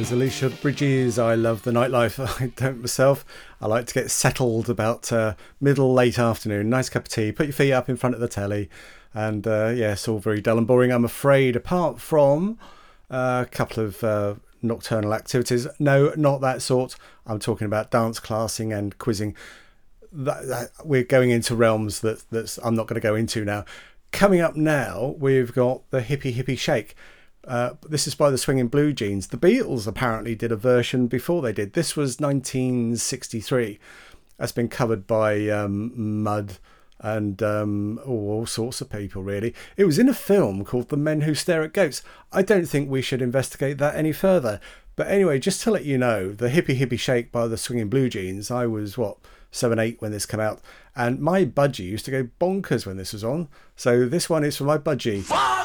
was Alicia Bridges. I love the nightlife. I don't myself. I like to get settled about late afternoon. Nice cup of tea. Put your feet up in front of the telly. And yeah, it's all very dull and boring, I'm afraid, apart from a couple of nocturnal activities. No, not that sort. I'm talking about dance classing and quizzing. We're going into realms that I'm not going to go into now. Coming up now, we've got the Hippie Hippie Shake. This is by the Swinging Blue Jeans. The Beatles apparently did a version before they did. This was 1963. That's been covered by Mud and all sorts of people, really. It was in a film called The Men Who Stare at Goats. I don't think we should investigate that any further. But anyway, just to let you know, the Hippie Hippie Shake by the Swinging Blue Jeans, I was, 7, 8 when this came out. And my budgie used to go bonkers when this was on. So this one is for my budgie.